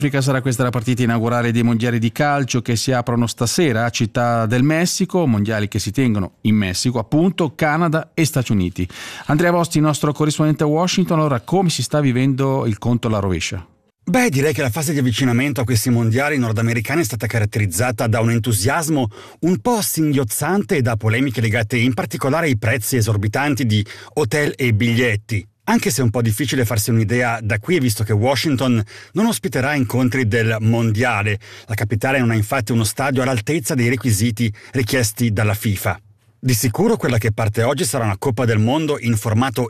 Africa sarà questa la partita inaugurale dei mondiali di calcio che si aprono stasera a Città del Messico, mondiali che si tengono in Messico, appunto, Canada e Stati Uniti. Andrea Vosti, nostro corrispondente a Washington, allora come si sta vivendo il conto alla rovescia? Beh, direi che la fase di avvicinamento a questi mondiali nordamericani è stata caratterizzata da un entusiasmo un po' singhiozzante e da polemiche legate in particolare ai prezzi esorbitanti di hotel e biglietti. Anche se è un po' difficile farsi un'idea da qui, visto che Washington non ospiterà incontri del mondiale. La capitale non ha infatti uno stadio all'altezza dei requisiti richiesti dalla FIFA. Di sicuro quella che parte oggi sarà una Coppa del Mondo in formato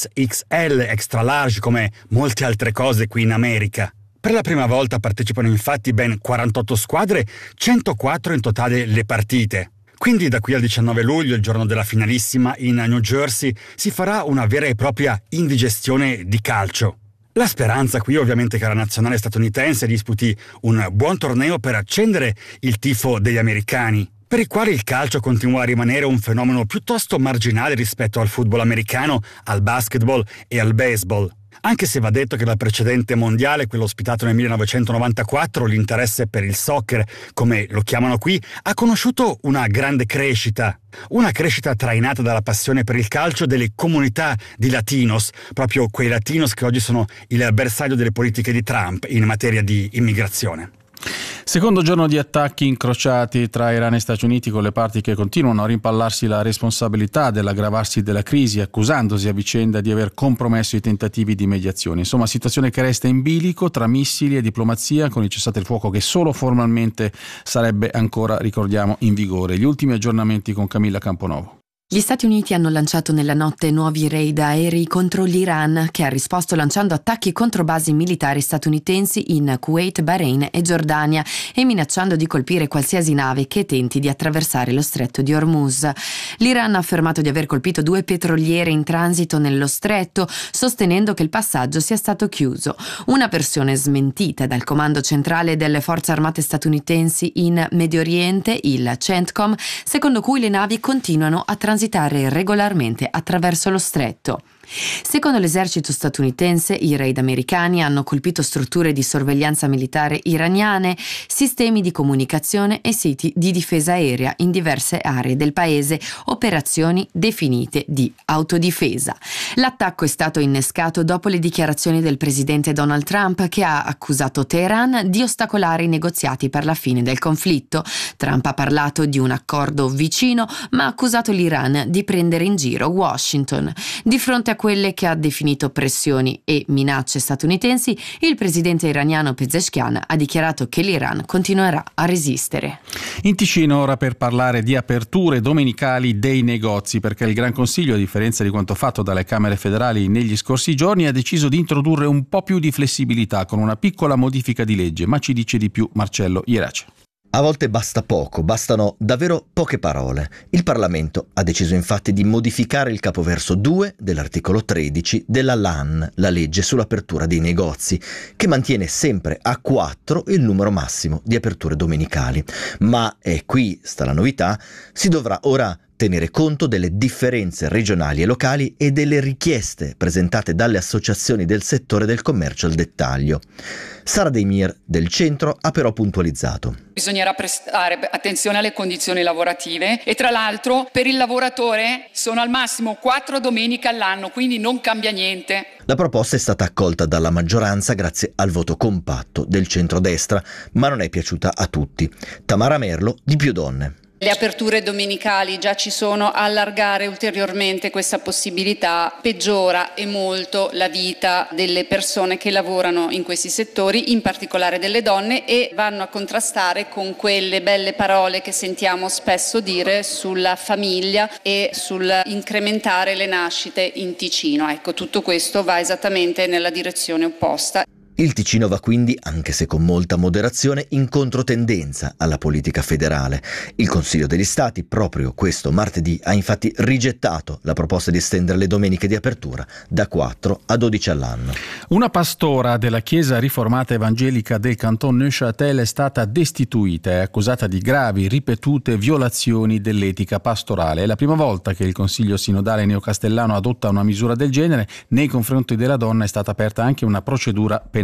XXL, extra large, come molte altre cose qui in America. Per la prima volta partecipano infatti ben 48 squadre, 104 in totale le partite. Quindi da qui al 19 luglio, il giorno della finalissima in New Jersey, si farà una vera e propria indigestione di calcio. La speranza qui ovviamente che la nazionale statunitense disputi un buon torneo per accendere il tifo degli americani, per i quali il calcio continua a rimanere un fenomeno piuttosto marginale rispetto al football americano, al basketball e al baseball. Anche se va detto che dal precedente mondiale, quello ospitato nel 1994, l'interesse per il soccer, come lo chiamano qui, ha conosciuto una grande crescita. Una crescita trainata dalla passione per il calcio delle comunità di latinos, proprio quei latinos che oggi sono il bersaglio delle politiche di Trump in materia di immigrazione. Secondo giorno di attacchi incrociati tra Iran e Stati Uniti, con le parti che continuano a rimpallarsi la responsabilità dell'aggravarsi della crisi, accusandosi a vicenda di aver compromesso i tentativi di mediazione. Insomma, situazione che resta in bilico tra missili e diplomazia, con il cessate il fuoco che solo formalmente sarebbe ancora, ricordiamo, in vigore. Gli ultimi aggiornamenti con Camilla Camponovo. Gli Stati Uniti hanno lanciato nella notte nuovi raid aerei contro l'Iran, che ha risposto lanciando attacchi contro basi militari statunitensi in Kuwait, Bahrain e Giordania e minacciando di colpire qualsiasi nave che tenti di attraversare lo stretto di Hormuz. L'Iran ha affermato di aver colpito 2 petroliere in transito nello stretto, sostenendo che il passaggio sia stato chiuso. Una versione smentita dal comando centrale delle forze armate statunitensi in Medio Oriente, il CENTCOM, secondo cui le navi continuano a transitare regolarmente attraverso lo stretto. Secondo l'esercito statunitense, i raid americani hanno colpito strutture di sorveglianza militare iraniane, sistemi di comunicazione e siti di difesa aerea in diverse aree del paese, operazioni definite di autodifesa. L'attacco è stato innescato dopo le dichiarazioni del presidente Donald Trump, che ha accusato Teheran di ostacolare i negoziati per la fine del conflitto. Trump ha parlato di un accordo vicino, ma ha accusato l'Iran di prendere in giro Washington. Di fronte a quelle che ha definito pressioni e minacce statunitensi, il presidente iraniano Pezeshkian ha dichiarato che l'Iran continuerà a resistere. In Ticino ora per parlare di aperture domenicali dei negozi, perché il Gran Consiglio, a differenza di quanto fatto dalle Camere federali negli scorsi giorni, ha deciso di introdurre un po' più di flessibilità con una piccola modifica di legge, ma ci dice di più Marcello Ierace. A volte basta poco, bastano davvero poche parole. Il Parlamento ha deciso infatti di modificare il capoverso 2 dell'articolo 13 della LAN, la legge sull'apertura dei negozi, che mantiene sempre a 4 il numero massimo di aperture domenicali. Ma, e qui sta la novità, si dovrà ora tenere conto delle differenze regionali e locali e delle richieste presentate dalle associazioni del settore del commercio al dettaglio. Sara Deimir del centro ha però puntualizzato. Bisognerà prestare attenzione alle condizioni lavorative e tra l'altro per il lavoratore sono al massimo 4 domeniche all'anno, quindi non cambia niente. La proposta è stata accolta dalla maggioranza grazie al voto compatto del centrodestra, ma non è piaciuta a tutti. Tamara Merlo di Più Donne. Le aperture domenicali già ci sono, allargare ulteriormente questa possibilità peggiora e molto la vita delle persone che lavorano in questi settori, in particolare delle donne, e vanno a contrastare con quelle belle parole che sentiamo spesso dire sulla famiglia e sul incrementare le nascite in Ticino. Ecco, tutto questo va esattamente nella direzione opposta. Il Ticino va quindi, anche se con molta moderazione, in controtendenza alla politica federale. Il Consiglio degli Stati, proprio questo martedì, ha infatti rigettato la proposta di estendere le domeniche di apertura da 4 a 12 all'anno. Una pastora della Chiesa riformata evangelica del Canton Neuchâtel è stata destituita e accusata di gravi, ripetute violazioni dell'etica pastorale. È la prima volta che il Consiglio sinodale neocastellano adotta una misura del genere. Nei confronti della donna è stata aperta anche una procedura penale.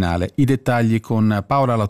penale. I dettagli con Paola